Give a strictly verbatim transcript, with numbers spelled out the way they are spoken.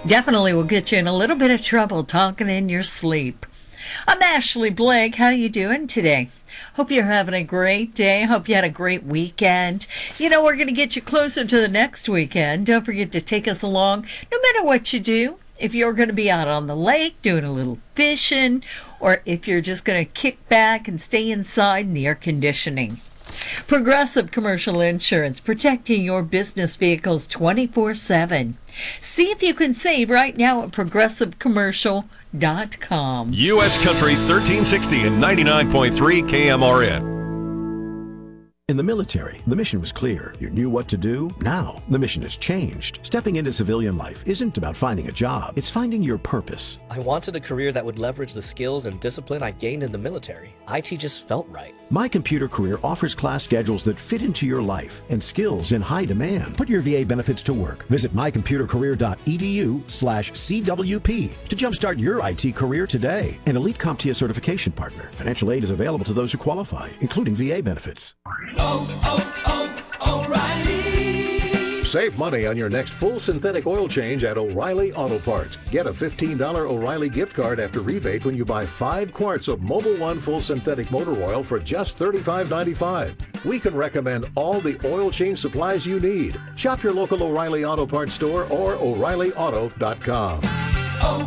Definitely will get you in a little bit of trouble talking in your sleep. I'm Ashley Blake. How you doing today? Hope you're having a great day. Hope you had a great weekend. You know, we're going to get you closer to the next weekend. Don't forget to take us along no matter what you do. If you're going to be out on the lake doing a little fishing, or if you're just going to kick back and stay inside in the air conditioning. Progressive Commercial Insurance, protecting your business vehicles twenty-four seven. See if you can save right now at progressive commercial dot com. U S Country thirteen sixty and ninety-nine point three K M R N. In the military, the mission was clear. You knew what to do. Now, the mission has changed. Stepping into civilian life isn't about finding a job. It's finding your purpose. I wanted a career that would leverage the skills and discipline I gained in the military. I T just felt right. My Computer Career offers class schedules that fit into your life and skills in high demand. Put your V A benefits to work. Visit my computer career dot e d u slash C W P to jumpstart your I T career today. An Elite CompTIA certification partner. Financial aid is available to those who qualify, including V A benefits. Oh, oh, oh, O'Reilly! Save money on your next full synthetic oil change at O'Reilly Auto Parts. Get a fifteen dollars O'Reilly gift card after rebate when you buy five quarts of Mobil One full synthetic motor oil for just thirty-five ninety-five. We can recommend all the oil change supplies you need. Shop your local O'Reilly Auto Parts store or O'Reilly Auto dot com. Oh,